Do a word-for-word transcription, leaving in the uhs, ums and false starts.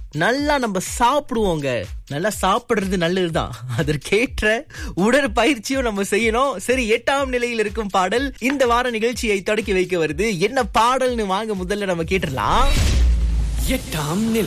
நல்லா நம்ம சாப்பிடுவோங்க. நல்லா சாப்பிடுறது நல்லதுதான், அதற்கேற்ற உடற்பயிற்சியும் நம்ம செய்யணும். சரி, எட்டாம் நிலையில் இருக்கும் பாடல் இந்த வார நிகழ்ச்சியை தொடக்கி வைக்க வருது. என்ன பாடல்னு வாங்க முதல்ல நம்ம கேட்டுடலாம். எட்டாம் நிலை.